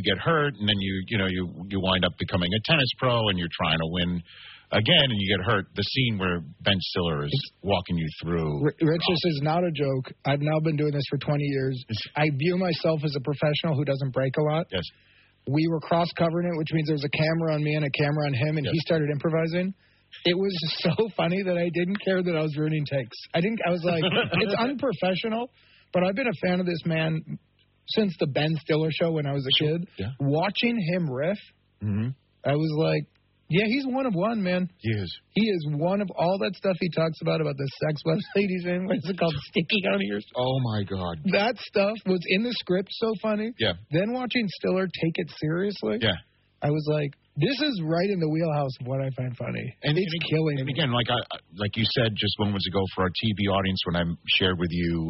get hurt, and then you wind up becoming a tennis pro, and you're trying to win again, and you get hurt. The scene where Ben Stiller is walking you through. Rich, this is not a joke. I've now been doing this for 20 years. I view myself as a professional who doesn't break a lot. Yes. We were cross-covering it, which means there was a camera on me and a camera on him, and he started improvising. It was so funny that I didn't care that I was ruining takes. I was like, it's unprofessional, but I've been a fan of this man since the Ben Stiller show when I was a kid. Yeah. Watching him riff, I was like, yeah, he's one of one, man. He is. He is one of all that stuff he talks about the sex website he's in. What is it called? Sticky on ears. Oh, my God. That stuff was in the script so funny. Yeah. Then watching Stiller take it seriously. Yeah. I was like, this is right in the wheelhouse of what I find funny. And it's killing me. And again, like you said just moments ago for our TV audience when I shared with you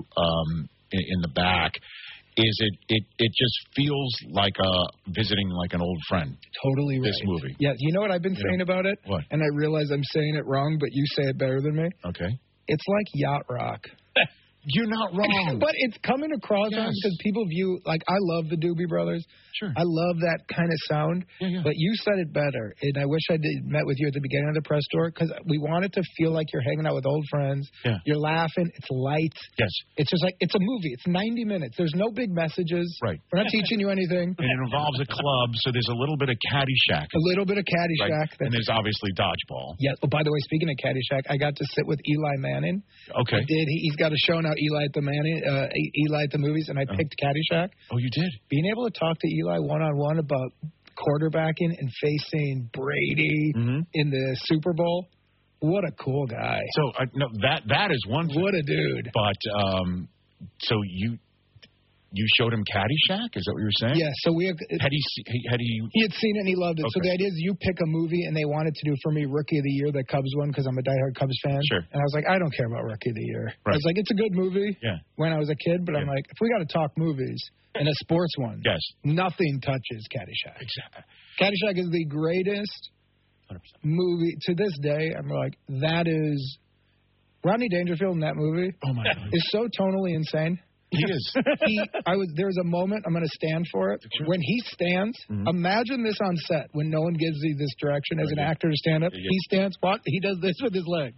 in the back, is it just feels like visiting like an old friend. Totally right. This movie. Yeah, you know what I've been saying about it? What? And I realize I'm saying it wrong, but you say it better than me. Okay. It's like yacht rock. You're not wrong. But it's coming across because people view, like, I love the Doobie Brothers. Sure. I love that kind of sound. Yeah. But you said it better. And I wish I met with you at the beginning of the press tour because we want it to feel like you're hanging out with old friends. Yeah. You're laughing. It's light. Yes. It's just like, it's a movie. It's 90 minutes. There's no big messages. Right. We're not teaching you anything. And it involves a club, so there's a little bit of Caddyshack. A little bit of Caddyshack. Right. And there's obviously dodgeball. Yeah. Oh, by the way, speaking of Caddyshack, I got to sit with Eli Manning. Okay. I did. He's got a show now, Eli at the Eli at the movies, and I picked Caddyshack. Oh, you did? Being able to talk to Eli one-on-one about quarterbacking and facing Brady in the Super Bowl, what a cool guy. So, no, that is one thing. What a dude. But, so you showed him Caddyshack? Is that what you were saying? Yeah. So we have. He had seen it and he loved it. Okay. So the idea is you pick a movie and they wanted to do for me Rookie of the Year, the Cubs one, because I'm a diehard Cubs fan. Sure. And I was like, I don't care about Rookie of the Year. Right. I was like, it's a good movie. Yeah. When I was a kid, but I'm like, if we got to talk movies and a sports one, yes, nothing touches Caddyshack. Exactly. Caddyshack is the greatest 100%. movie to this day. I'm like, that is Rodney Dangerfield in that movie. Oh my God, is so tonally insane. He is. There's a moment, I'm going to stand for it. Sure. When he stands, imagine this on set when no one gives you this direction as an actor to stand up. Yeah. He stands, he does this with his legs.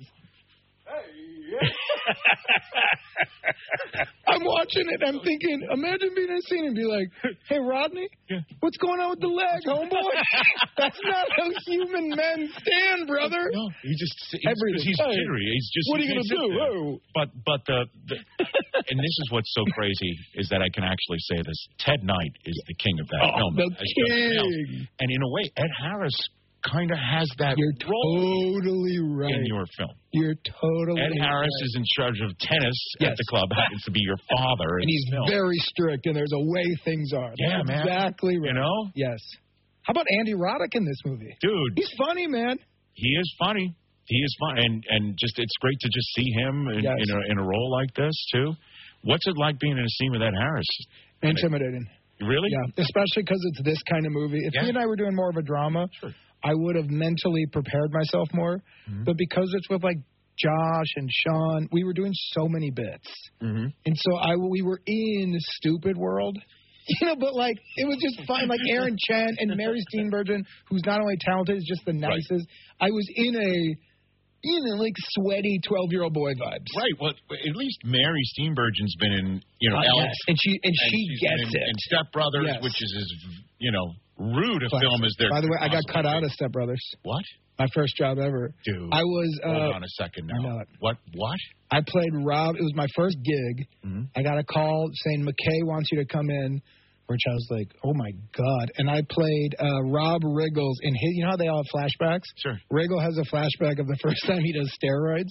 I'm watching it. I'm thinking, imagine being in a scene and be like, hey, Rodney, what's going on with the leg, homeboy? That's not how human men stand, brother. No, he's jittery. He's just. What are you going to do? Oh. But and this is what's so crazy is that I can actually say this. Ted Knight is the king of that film. The king. And in a way, Ed Harris kind of has that role totally right in your film. You're totally Ed Harris is in charge of tennis at the club, happens to be your father. And he's very strict, and there's a way things are. Yeah, man. Exactly right. You know? Yes. How about Andy Roddick in this movie? Dude. He's funny, man. He is funny. He is fun. And just it's great to just see him in a role like this, too. What's it like being in a scene with Ed Harris? Intimidating. Really? Yeah, especially because it's this kind of movie. If he and I were doing more of a drama, I would have mentally prepared myself more. But because it's with, like, Josh and Sean, we were doing so many bits. And so we were in Stupid World. You know, but, like, it was just fun. Like, Aaron Chen and Mary Steenburgen, who's not only talented, is just the nicest. I was in like, sweaty 12-year-old boy vibes. Right. Well, at least Mary Steenburgen's been in, Elf. Yes. And she gets it. And Step Brothers, which is as, rude a film as there. By the way, I got cut out of Step Brothers. What? My first job ever. Dude. I was. Hold on a second now. I know it. What? I played Rob. It was my first gig. I got a call saying McKay wants you to come in, which I was like, oh my God. And I played Rob Riggles in his. You know how they all have flashbacks? Sure. Riggle has a flashback of the first time he does steroids.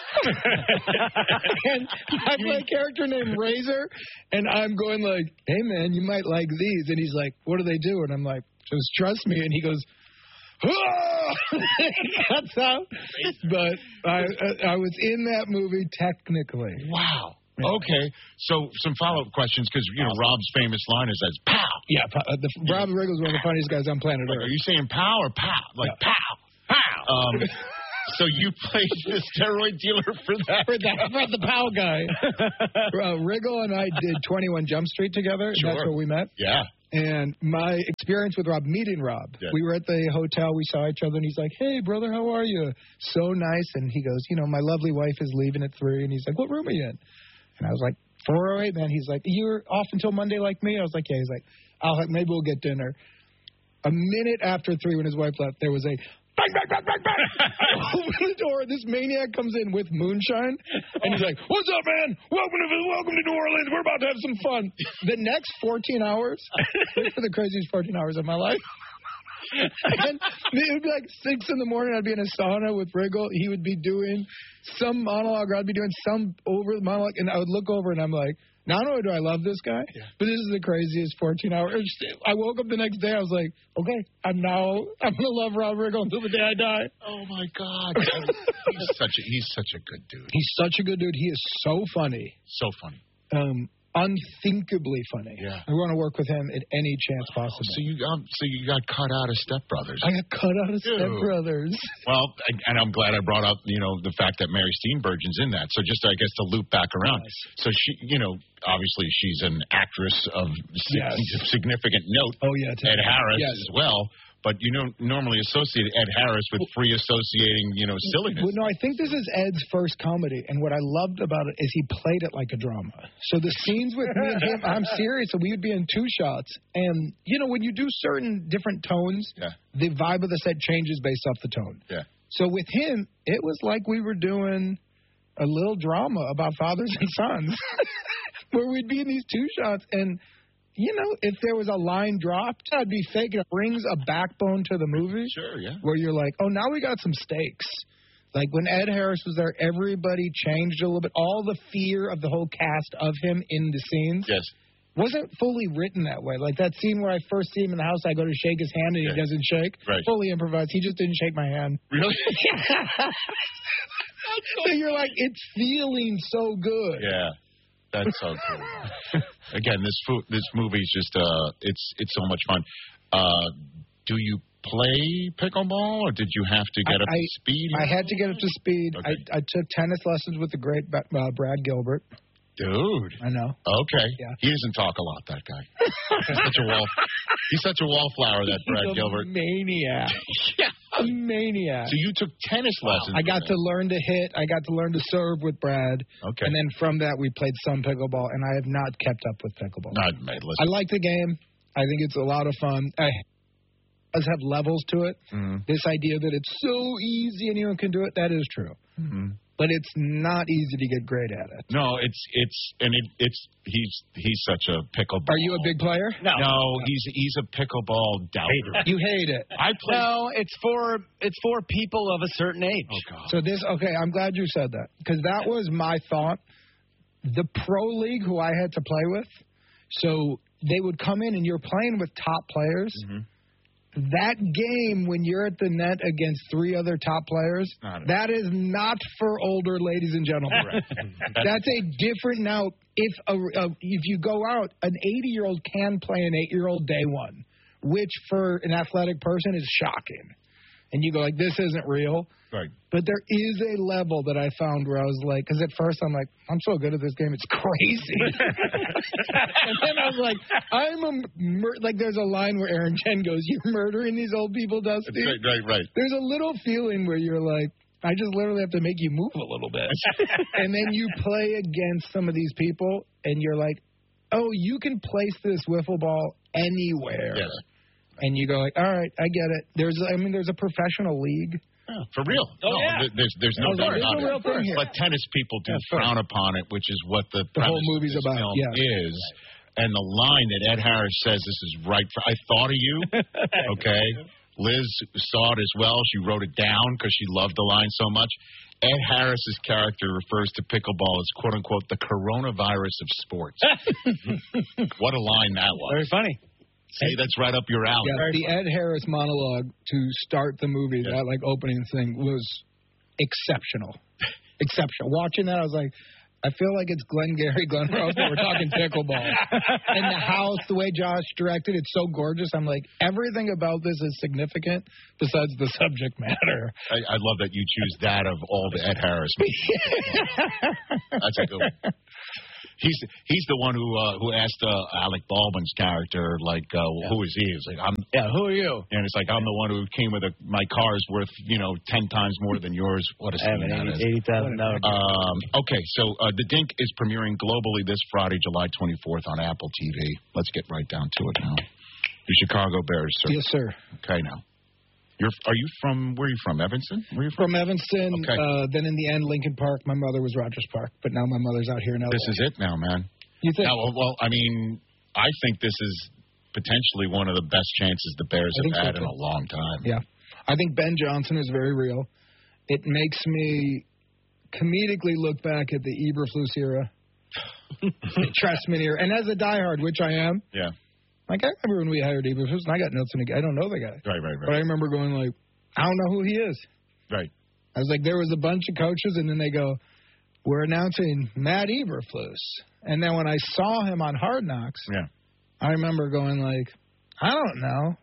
And I play a character named Razor, and I'm going like, hey man, you might like these. And he's like, what do they do? And I'm like, just trust me. And he goes, that's out. But I was in that movie technically. Wow. Okay, so some follow-up questions because Rob's famous line is as "pow." Yeah, Rob Riggle's one of the funniest guys on planet Earth. Are you saying "pow" or "pow"? Like "pow"? So you played the steroid dealer for the POW guy. Riggle and I did 21 Jump Street together. And that's where we met. Yeah. And my experience with Rob, meeting Rob, we were at the hotel, we saw each other, and he's like, hey, brother, how are you? So nice. And he goes, my lovely wife is leaving at 3. And he's like, what room are you in? And I was like, 408, man. He's like, you're off until Monday like me? I was like, yeah. He's like, maybe we'll get dinner. A minute after 3, when his wife left, there was a bang, bang, bang, bang, bang. I open the door. This maniac comes in with moonshine, and he's like, what's up, man? Welcome to New Orleans. We're about to have some fun. The next 14 hours were the craziest 14 hours of my life. And it would be like 6 in the morning. I'd be in a sauna with Riggle. He would be doing some monologue, or I'd be doing some over monologue, and I would look over, and I'm like, not only do I love this guy, but this is the craziest 14 hours. I woke up the next day. I was like, okay, I'm going to love Rob Riggle until the day I die. Oh, my God. He's such a good dude. He's such a good dude. He is so funny. So funny. Unthinkably funny. Yeah. I want to work with him at any chance possible. So you got cut out of Step Brothers. I got cut out of Step Brothers. Well, and I'm glad I brought up, the fact that Mary Steenburgen's in that. So just, I guess, to loop back around. Nice. So she, obviously she's an actress of significant note. Oh, yeah. Ed Harris as well. But you normally associate Ed Harris with free associating, silliness. Well, no, I think this is Ed's first comedy, and what I loved about it is he played it like a drama. So the scenes with me and him, I'm serious, so we would be in 2 shots, and, when you do certain different tones, the vibe of the set changes based off the tone. Yeah. So with him, it was like we were doing a little drama about fathers and sons, where we'd be in these 2 shots, and... if there was a line dropped, I'd be fake. It brings a backbone to the movie. Sure, yeah. Where you're like, oh, now we got some stakes. Like when Ed Harris was there, everybody changed a little bit. All the fear of the whole cast of him in the scenes wasn't fully written that way. Like that scene where I first see him in the house, I go to shake his hand and he doesn't shake. Right. Fully improvised. He just didn't shake my hand. Really? So you're like, it's feeling so good. Yeah. That's so cool. Again, this movie is just it's so much fun. Do you play pickleball, or did you have to get up to speed? I had to get up to speed. Okay. I took tennis lessons with the great Brad Gilbert. Dude. I know. Okay. Yeah. He doesn't talk a lot, that guy. He's such a wallflower, that Brad Gilbert. Maniac. A maniac. So you took tennis lessons. I got to learn to hit. I got to learn to serve with Brad. Okay. And then from that, we played some pickleball, and I have not kept up with pickleball. I like the game. I think it's a lot of fun. It does have levels to it. Mm-hmm. This idea that it's so easy anyone can do it, that is true. Mm-hmm. But it's not easy to get great at it. No, he's such a pickleball. Are you a big player? No, he's a pickleball doubter. You hate it. I play. No, it's for people of a certain age. Oh God. So I'm glad you said that, because that was my thought. The pro league who I had to play with, so they would come in and you're playing with top players. Mm-hmm. That game, when you're at the net against 3 other top players, that is not for older ladies and gentlemen. Right. That's a different. Now, if you go out, an 80-year-old can play an 8-year-old day one, which for an athletic person is shocking. And you go like, this isn't real. Right. But there is a level that I found where I was like, because at first I'm like, I'm so good at this game, it's crazy. And then I was like, there's a line where Aaron Chen goes, you're murdering these old people, Dusty. Right. There's a little feeling where you're like, I just literally have to make you move a little bit. And then you play against some of these people, and you're like, oh, you can place this wiffle ball anywhere. Yes. And you go like, all right, I get it. There's a professional league. Oh, for real? Oh, yeah. There's no doubt about real thing here. But tennis people do frown upon it, which is what the whole movie's of this about. film Yeah. is. And the line that Ed Harris says, this is right for, I thought of you, okay? Liz saw it as well. She wrote it down because she loved the line so much. Ed Harris's character refers to pickleball as, quote-unquote, the coronavirus of sports. What a line that was. Very funny. See, that's right up your alley. Yeah, the Ed Harris monologue to start the movie, that opening thing, was exceptional. Exceptional. Watching that, I was like, I feel like it's Glengarry Glen Ross, but we're talking pickleball. And the house, the way Josh directed, it's so gorgeous. I'm like, everything about this is significant besides the subject matter. I love that you choose that of all the Ed Harris movies. That's a good one. He's the one who asked Alec Baldwin's character, like, who is he? It's like, who are you? And it's like, I'm the one who came with my car is worth 10 times more than yours. What a scene that is. $80,000. Okay, so The Dink is premiering globally this Friday, July 24th on Apple TV. Let's get right down to it now. The Chicago Bears, sir. Yes, sir. Okay, now. Where are you from? Evanston? Where are you from? From Evanston. Okay. Then in the end, Lincoln Park. My mother was Rogers Park, but now my mother's out here in LA. This is it now, man. You think? Now, well, I mean, I think this is potentially one of the best chances the Bears have had in a long time. Yeah. I think Ben Johnson is very real. It makes me comedically look back at the Eberflus era. Trestman era. And as a diehard, which I am. Yeah. Like, I remember when we hired Eberflus, and I got nothing again. I don't know the guy. Right. But I remember going like, I don't know who he is. Right. I was like, there was a bunch of coaches, and then they go, we're announcing Matt Eberflus. And then when I saw him on Hard Knocks, I remember going like, I don't know.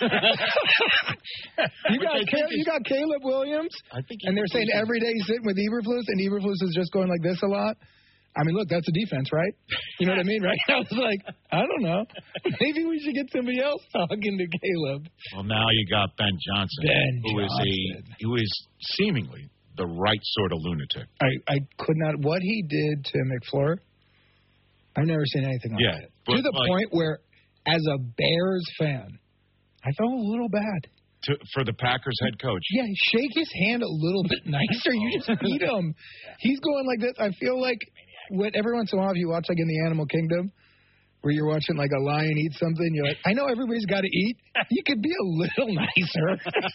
you got Caleb Williams, and they're saying every day he's sitting with Eberflus, and Eberflus is just going like this a lot. I mean, look, that's a defense, right? You know what I mean, right? I was like, I don't know. Maybe we should get somebody else talking to Caleb. Well, now you got Ben Johnson, who is seemingly the right sort of lunatic. I could not. What he did to McFleur, I've never seen anything like it. To the point where, as a Bears fan, I felt a little bad. For the Packers head coach. Yeah, shake his hand a little bit nicer. You just beat him. He's going like this. I feel like when every once in a while, if you watch like in the Animal Kingdom, where you're watching like a lion eat something, you're like, I know everybody's got to eat. You could be a little nicer.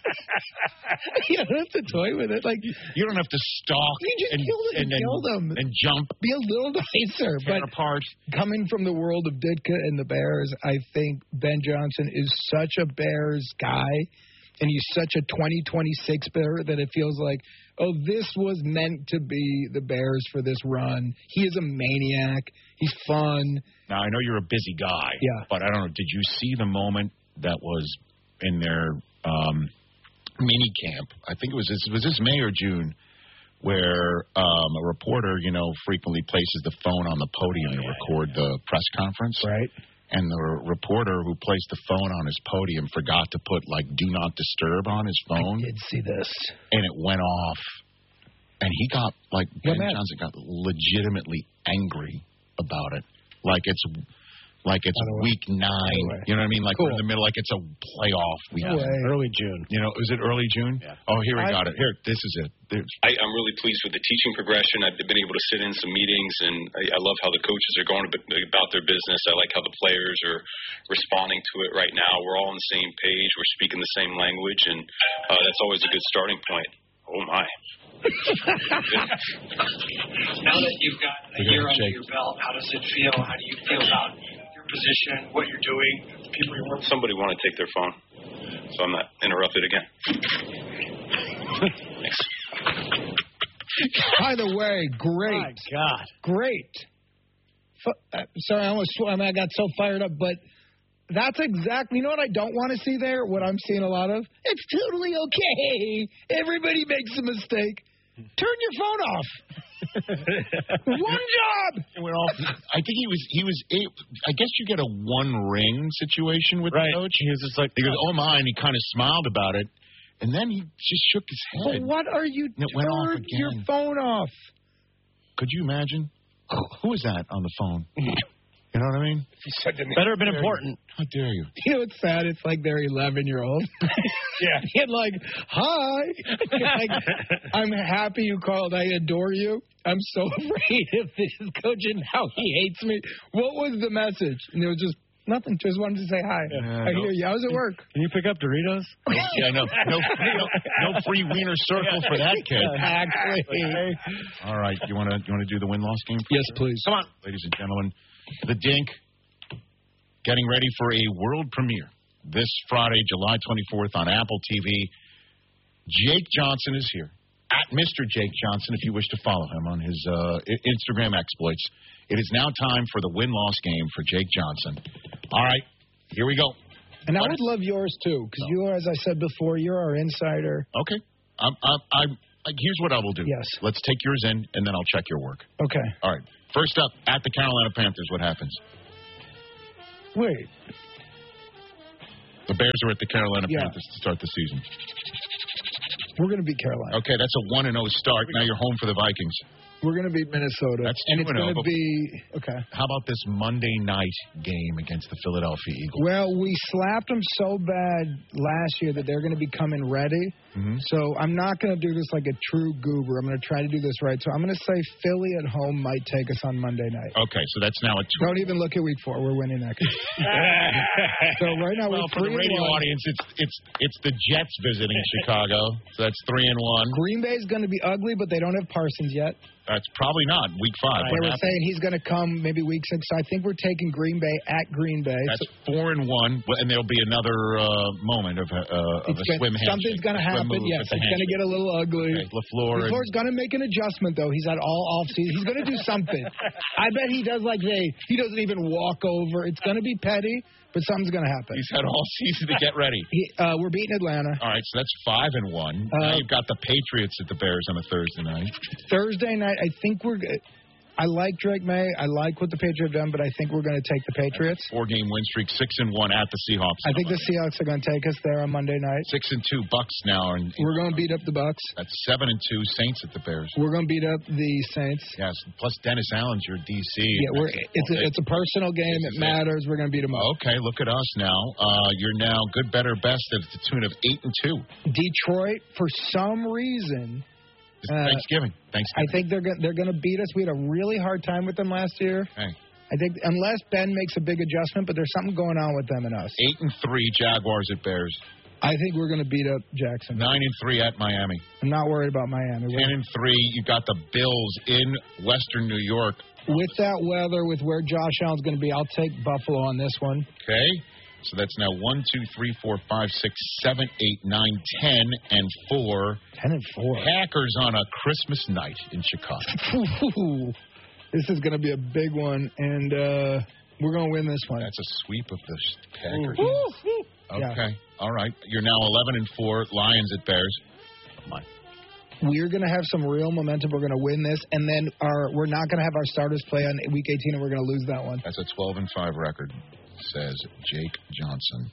You don't have to toy with it. Like you don't have to stalk kill them and jump. Be a little nicer. But apart. Coming from the world of Ditka and the Bears, I think Ben Johnson is such a Bears guy. And he's such a 2026 Bear that it feels like, oh, this was meant to be the Bears for this run. He is a maniac. He's fun. Now, I know you're a busy guy. Yeah. But I don't know, did you see the moment that was in their mini camp? I think was this May or June, where a reporter, frequently places the phone on the podium to record the press conference. Right. And the reporter who placed the phone on his podium forgot to put, do not disturb on his phone. I did see this. And it went off. And he got, Ben Johnson got legitimately angry about it. Like it's week 9. You know what I mean? Like we're in the middle, like it's a playoff week. Early June. Is it early June? Yeah. Oh, here we got it. Here, this is it. I'm really pleased with the teaching progression. I've been able to sit in some meetings, and I love how the coaches are going about their business. I like how the players are responding to it right now. We're all on the same page. We're speaking the same language, and that's always a good starting point. Oh, my. Now that you've got a year under your belt, how does it feel? How do you feel about your position, what you're doing, people you're working with? Somebody want to take their phone, so I'm not interrupted again. Thanks. By the way, great. My God. Great. Sorry, I got so fired up, but that's exactly, you know what I don't want to see there? What I'm seeing a lot of? It's totally okay. Everybody makes a mistake. Turn your phone off. One job. I think he was. I guess you get a one ring situation with the coach. He was just like, he goes, oh my, and he kind of smiled about it, and then he just shook his head. But what are you? Turn your phone off. Could you imagine? Who is that on the phone? You know what I mean? Better have been important. How dare you? You know what's sad? It's like they're 11-year-old. Yeah. And hi. I'm happy you called. I adore you. I'm so afraid of this coach and how he hates me. What was the message? And it was just nothing. Just wanted to say hi. I hear you. How's it work? Can you pick up Doritos? Yeah, no free wiener circle for that kid. Exactly. All right. You want to do the win-loss game? Yes, please. Come on, ladies and gentlemen. The Dink getting ready for a world premiere this Friday, July 24th on Apple TV. Jake Johnson is here, at Mr. Jake Johnson, if you wish to follow him on his Instagram exploits. It is now time for the win-loss game for Jake Johnson. All right, here we go. And I would love yours, too, because you are, as I said before, you're our insider. Okay. Here's what I will do. Yes. Let's take yours in, and then I'll check your work. Okay. All right. First up, at the Carolina Panthers, what happens? Wait. The Bears are at the Carolina Yeah. Panthers to start the season. We're going to beat Carolina. Okay, that's a 1-0 start. Now you're home for the Vikings. We're going to beat Minnesota. That's and it's 2-0, going to but- be okay. How about this Monday night game against the Philadelphia Eagles? Well, we slapped them so bad last year that they're going to be coming ready. Mm-hmm. So I'm not going to do this like a true goober. I'm going to try to do this right. So I'm going to say Philly at home might take us on Monday night. Okay, so that's now a 2. Don't even look at week 4. We're winning that game. So right now Well, we're for the 3-1. radio audience, it's the Jets visiting Chicago. So that's 3-1. Green Bay's going to be ugly, but they don't have Parsons yet. That's probably not week 5. They were saying he's going to come maybe week 6. So I think we're taking Green Bay at Green Bay. That's 4-1, and there'll be another moment of a swim handshake. Something's going to happen. Yes, it's going to get a little ugly. Okay, LaFleur. LaFleur's going to make an adjustment, though. He's at all off-season. He's going to do something. I bet he does he doesn't even walk over. It's going to be petty, but something's going to happen. He's had all season to get ready. We're beating Atlanta. All right, so that's 5-1. Now you've got the Patriots at the Bears on a Thursday night. Thursday night, I think we're good. I like Drake May. I like what the Patriots have done, but I think we're going to take the Patriots. 4-game win streak, 6-1 at the Seahawks. I think the Seahawks are going to take us there on Monday night. 6-2 Bucks now. We're going to beat up the Bucks. That's 7-2 Saints at the Bears. We're going to beat up the Saints. Yes, plus Dennis Allen's your DC. Yeah, it's a personal game. It matters. We're going to beat them up. Okay, look at us now. You're now good, better, best at the tune of 8-2. Detroit, for some reason. It's Thanksgiving. I think they're going to beat us. We had a really hard time with them last year. Hey. I think unless Ben makes a big adjustment, but there's something going on with them and us. 8-3 Jaguars at Bears. I think we're going to beat up Jackson. 9-3 at Miami. I'm not worried about Miami. 10-3. You got the Bills in Western New York. With that weather, with where Josh Allen's going to be, I'll take Buffalo on this one. Okay. So that's now 1, 2, 3, 4, 5, 6, 7, 8, 9, 10, and 4. 10 and 4. Packers on a Christmas night in Chicago. This is going to be a big one, and we're going to win this one. That's a sweep of the Packers. Okay. Yeah. All right. You're now 11-4. Lions at Bears. Come on. We're going to have some real momentum. We're going to win this, and then we're not going to have our starters play on Week 18, and we're going to lose that one. That's a 12-5 record, says Jake Johnson.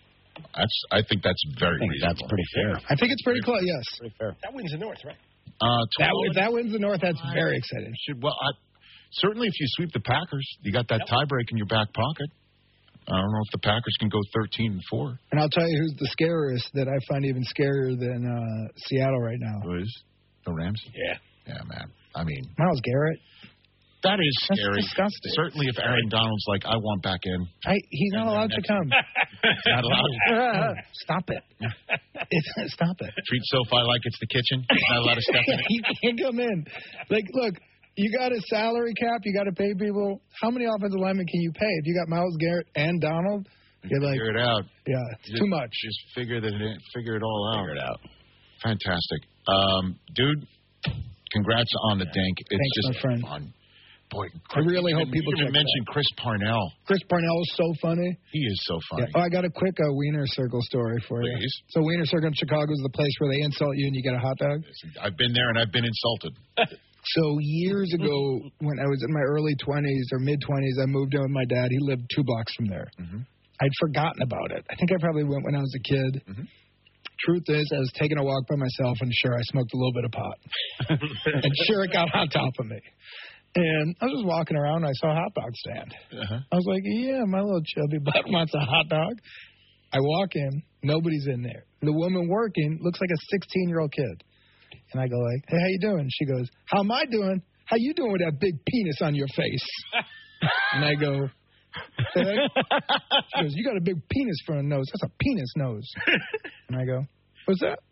I think that's very reasonable. That's pretty fair. I think it's pretty close, yes. Pretty fair. That wins the North, right? If that wins the North, that's very exciting. Certainly if you sweep the Packers, you got that tiebreak in your back pocket. I don't know if the Packers can go 13-4. And I'll tell you who's the scariest that I find even scarier than Seattle right now. Who is? The Rams? Yeah. Yeah, man. I mean, Myles Garrett. That is scary. That's disgusting. Certainly if Aaron Donald's like, I want back in. He's not allowed to come. Not allowed. Stop it. Stop it. Treat SoFi like it's the kitchen. He's not allowed to step in. He can't come in. Like, look, you got a salary cap. You got to pay people. How many offensive linemen can you pay? If you got Myles Garrett and Donald, you're like, figure it out. Yeah, it's too much. Just figure it all out. Figure it out. Fantastic. Dude, congrats on the dink. It's Thanks, just my friend. fun. Boy, I really hope people check mention Chris Parnell. Chris Parnell is so funny. He is so funny. Yeah. Oh, I got a quick Wiener Circle story for you. Please. So Wiener Circle in Chicago is the place where they insult you and you get a hot dog. I've been there and I've been insulted. So years ago, when I was in my early 20s or mid-20s, I moved in with my dad. He lived 2 blocks from there. Mm-hmm. I'd forgotten about it. I think I probably went when I was a kid. Mm-hmm. Truth is, I was taking a walk by myself, and sure, I smoked a little bit of pot. And sure, it got on top of me. And I was just walking around, and I saw a hot dog stand. Uh-huh. I was like, yeah, my little chubby butt wants a hot dog. I walk in, nobody's in there. The woman working looks like a 16-year-old kid. And I go like, hey, how you doing? She goes, how am I doing? How you doing with that big penis on your face? And I go, hey. She goes, you got a big penis for a nose. That's a penis nose. And I go, what's that?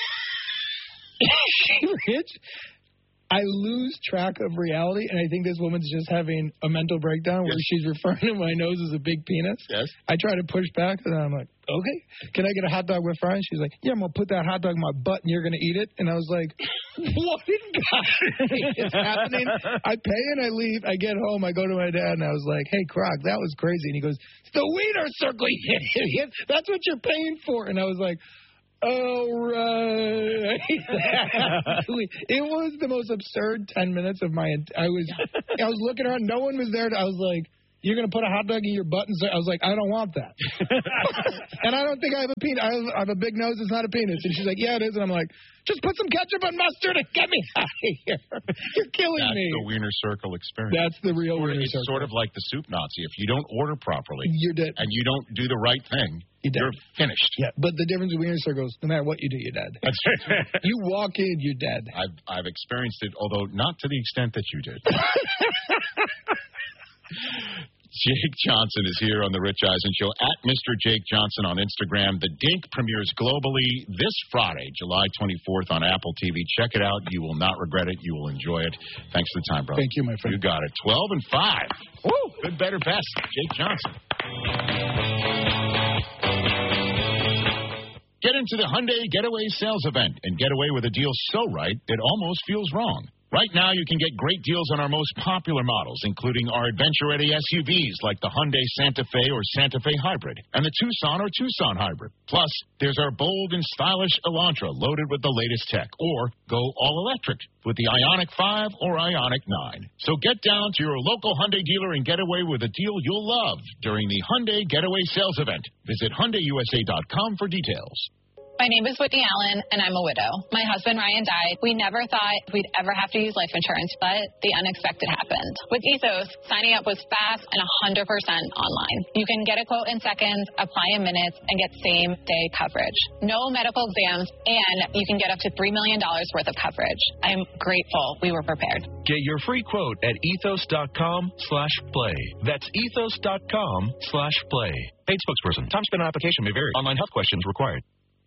She rich. I lose track of reality, and I think this woman's just having a mental breakdown where she's referring to my nose as a big penis. Yes. I try to push back, and I'm like, okay, can I get a hot dog with fries? She's like, yeah, I'm going to put that hot dog in my butt, and you're going to eat it. And I was like, what in God is happening? I pay and I leave. I get home. I go to my dad, and I was like, hey, Croc, that was crazy. And he goes, it's the Wiener Circle, you idiot. That's what you're paying for. And I was like, Oh, right. It was the most absurd 10 minutes of my... I was looking around. No one was there. I was like, you're going to put a hot dog in your butt? And I was like, I don't want that. And I don't think I have a penis. I have a big nose. It's not a penis. And she's like, yeah, it is. And I'm like, just put some ketchup and mustard and get me out of here. You're killing me. That's the Wiener Circle experience. That's the real Wiener Circle. It's sort of like the soup Nazi. If you don't order properly, you're dead. And you don't do the right thing, you're finished. Yeah, but the difference with Wiener Circle is no matter what you do, you're dead. That's right. You walk in, you're dead. I've experienced it, although not to the extent that you did. Jake Johnson is here on The Rich Eisen Show, at Mr. Jake Johnson on Instagram. The Dink premieres globally this Friday, July 24th on Apple TV. Check it out. You will not regret it. You will enjoy it. Thanks for the time, brother. Thank you, my friend. You got it. 12 and 5. Woo! Good, better, best. Jake Johnson. Get into the Hyundai Getaway Sales Event and get away with a deal so right it almost feels wrong. Right now, you can get great deals on our most popular models, including our adventure-ready SUVs like the Hyundai Santa Fe or Santa Fe Hybrid and the Tucson or Tucson Hybrid. Plus, there's our bold and stylish Elantra loaded with the latest tech, or go all-electric with the Ioniq 5 or Ioniq 9. So get down to your local Hyundai dealer and get away with a deal you'll love during the Hyundai Getaway Sales Event. Visit HyundaiUSA.com for details. My name is Whitney Allen, and I'm a widow. My husband, Ryan, died. We never thought we'd ever have to use life insurance, but the unexpected happened. With Ethos, signing up was fast and 100% online. You can get a quote in seconds, apply in minutes, and get same-day coverage. No medical exams, and you can get up to $3 million worth of coverage. I'm grateful we were prepared. Get your free quote at ethos.com/play. That's ethos.com/play. Paid spokesperson. Time spent on application may vary. Online health questions required.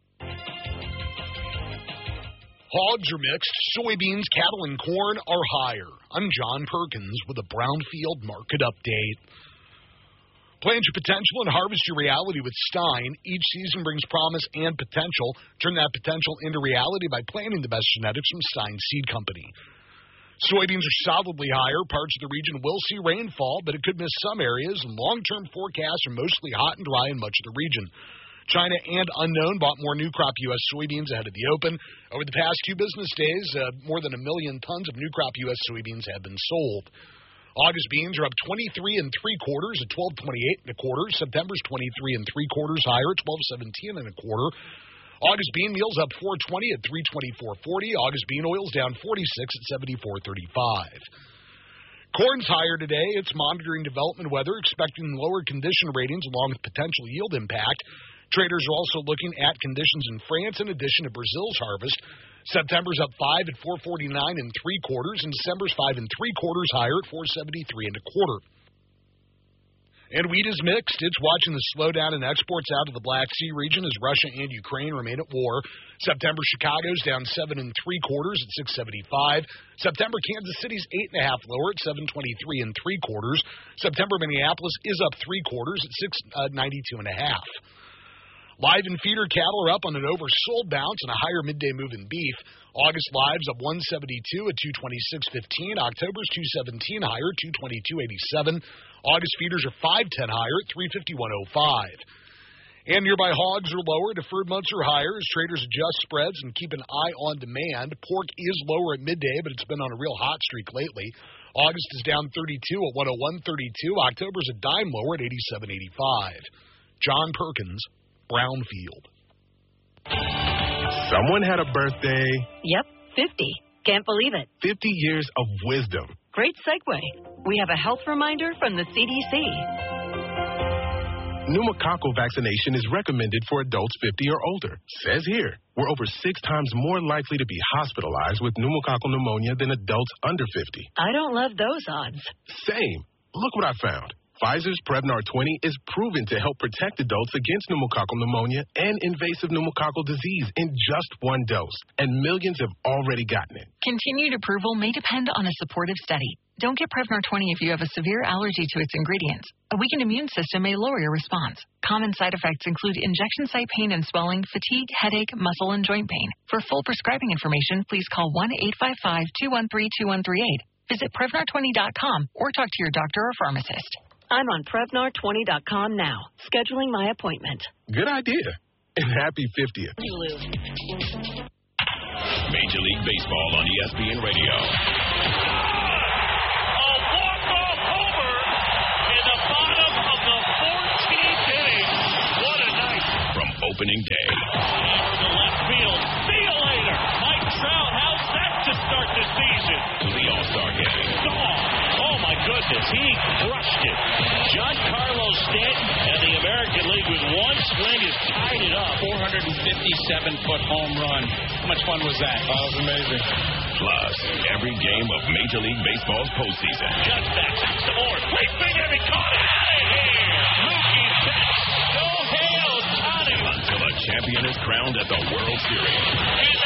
Hogs are mixed, soybeans, cattle, and corn are higher. I'm John Perkins with a Brownfield Market Update. Plant your potential and harvest your reality with Stein. Each season brings promise and potential. Turn that potential into reality by planting the best genetics from Stein Seed Company. Soybeans are solidly higher. Parts of the region will see rainfall, but it could miss some areas, and long-term forecasts are mostly hot and dry in much of the region. China and Unknown bought more new crop U.S. soybeans ahead of the open. Over the past 2 business days, more than 1 million tons of new crop U.S. soybeans have been sold. August beans are up 23 3/4 at 12.28 1/4. September's 23 3/4 higher at 12.17 1/4. August bean meal's up 4.20 at 3.24.40. August bean oil's down 46 at 74.35. Corn's higher today. It's monitoring development weather, expecting lower condition ratings along with potential yield impact. Traders are also looking at conditions in France in addition to Brazil's harvest. September's up 5 at 4.49 3/4, and December's 5 3/4 higher at 4.73 1/4. And wheat is mixed. It's watching the slowdown in exports out of the Black Sea region as Russia and Ukraine remain at war. September Chicago's down 7 3/4 at 6.75. September Kansas City's 8.5 lower at 7.23 3/4. September Minneapolis is up 3/4 at 6.92 1/2. Live and feeder cattle are up on an oversold bounce and a higher midday move in beef. August lives up 172 at 226.15. October's 217 higher, 222.87. August feeders are 510 higher at 351.05. And nearby hogs are lower. Deferred months are higher as traders adjust spreads and keep an eye on demand. Pork is lower at midday, but it's been on a real hot streak lately. August is down 32 at 101.32. October's a dime lower at 87.85. John Perkins, Brownfield. Someone had a birthday. Yep, 50. Can't believe it. 50 years of wisdom. Great segue. We have a health reminder from the CDC. Pneumococcal vaccination is recommended for adults 50 or older. Says here, we're over 6 times more likely to be hospitalized with pneumococcal pneumonia than adults under 50. I don't love those odds. Same. Look what I found. Pfizer's Prevnar 20 is proven to help protect adults against pneumococcal pneumonia and invasive pneumococcal disease in just 1 dose, and millions have already gotten it. Continued approval may depend on a supportive study. Don't get Prevnar 20 if you have a severe allergy to its ingredients. A weakened immune system may lower your response. Common side effects include injection site pain and swelling, fatigue, headache, muscle, and joint pain. For full prescribing information, please call 1-855-213-2138. Visit Prevnar20.com or talk to your doctor or pharmacist. I'm on Prevnar20.com now, scheduling my appointment. Good idea. and happy 50th. Major League Baseball on ESPN Radio. A walk-off homer in the bottom of the 14th inning. What a night. From opening day. Over the left field. See you later. Mike Trout, how's that to start the season? To the All-Star game. Oh, my goodness. He crushed it. Giancarlo Stanton and the American League with one swing has tied it up. 457-foot home run. How much fun was that? That was amazing. Plus, every game of Major League Baseball's postseason. Just back to more. Leaping and he caught it out of here. Mookie Betts. Shohei Ohtani. Until a champion is crowned at the World Series. And